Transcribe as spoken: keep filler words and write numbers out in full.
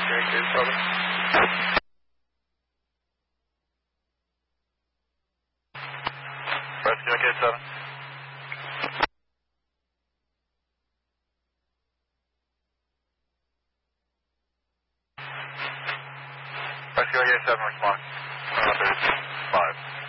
K seven. Rescue K seven. Rescue K seven, respond. Uh, there's five.